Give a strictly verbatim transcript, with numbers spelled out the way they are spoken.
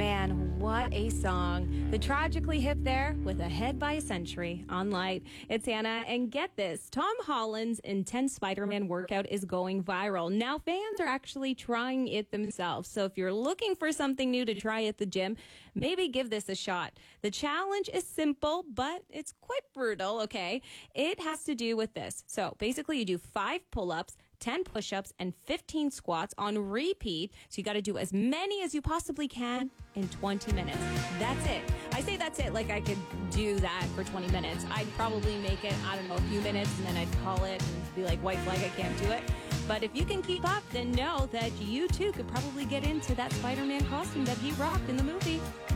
Man, what a song. The Tragically Hip there with Ahead by a Century on Light. It's Hannah, and get this, Tom Holland's intense Spider-Man workout is going viral. Now fans are actually trying it themselves. So if you're looking for something new to try at the gym, maybe give this a shot. The challenge is simple, but it's quite brutal, okay? It has to do with this. So basically you do five pull-ups, ten push-ups, and fifteen squats on repeat. So you got to do as many as you possibly can in twenty minutes. That's it. I say that's it like I could do that for twenty minutes. I'd probably make it, I don't know, a few minutes, and then I'd call it and be like, white flag, I can't do it. But if you can keep up, then know that you too could probably get into that Spider-Man costume that he rocked in the movie.